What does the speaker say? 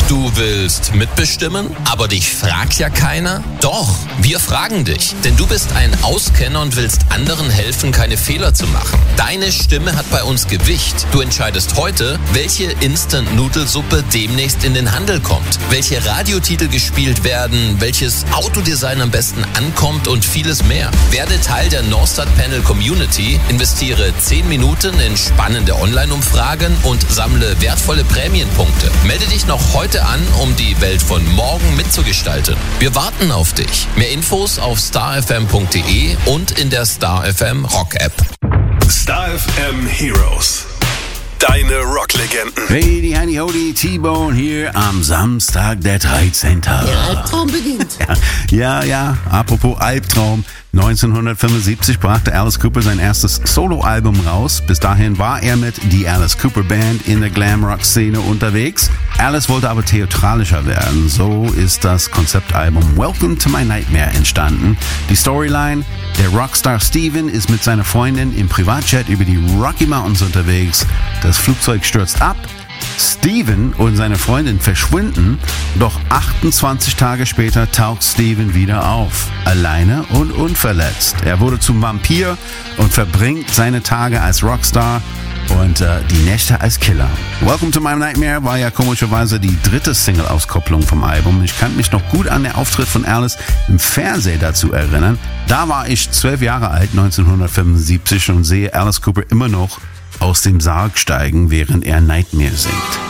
Du willst mitbestimmen, aber dich fragt ja keiner? Doch, wir fragen dich, denn du bist ein Auskenner und willst anderen helfen, keine Fehler zu machen. Deine Stimme hat bei uns Gewicht. Du entscheidest heute, welche Instant-Nudelsuppe demnächst in den Handel kommt, welche Radiotitel gespielt werden, welches Autodesign am besten ankommt und vieles mehr. Werde Teil der Northstar Panel Community, investiere 10 Minuten in spannende Online-Umfragen und sammle wertvolle Prämienpunkte. Melde dich noch heute an, um die Welt von morgen mitzugestalten. Wir warten auf dich. Mehr Infos auf starfm.de und in der Star FM Rock App. Star FM Heroes. Deine Rocklegenden. Hey, die Heidi Hodi, T-Bone hier am Samstag, der 13. Der Albtraum beginnt. Ja, apropos Albtraum. 1975 brachte Alice Cooper sein erstes Soloalbum raus. Bis dahin war er mit The Alice Cooper Band in der Glamrock-Szene unterwegs. Alice wollte aber theatralischer werden. So ist das Konzeptalbum Welcome to My Nightmare entstanden. Die Storyline: Der Rockstar Steven ist mit seiner Freundin im Privatjet über die Rocky Mountains unterwegs. Das Flugzeug stürzt ab. Steven und seine Freundin verschwinden, doch 28 Tage später taucht Steven wieder auf, alleine und unverletzt. Er wurde zum Vampir und verbringt seine Tage als Rockstar und die Nächte als Killer. Welcome to My Nightmare war ja komischerweise die dritte Single-Auskopplung vom Album. Ich kann mich noch gut an den Auftritt von Alice im Fernsehen dazu erinnern. Da war ich 12 Jahre alt, 1975, und sehe Alice Cooper immer noch aus dem Sarg steigen, während er Nightmare singt.